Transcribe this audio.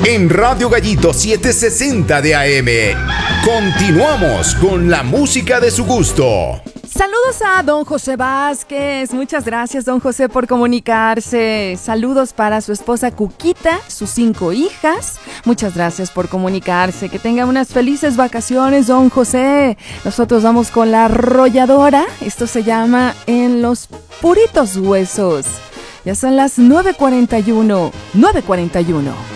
En Radio Gallito 760 de AM. Continuamos con la música de su gusto. Saludos a don José Vázquez. Muchas gracias, don José, por comunicarse. Saludos para su esposa Cuquita, sus 5 hijas. Muchas gracias por comunicarse. Que tenga unas felices vacaciones, don José. Nosotros vamos con La Arrolladora. Esto se llama En los Puritos Huesos. Ya son las 9:41. 9:41.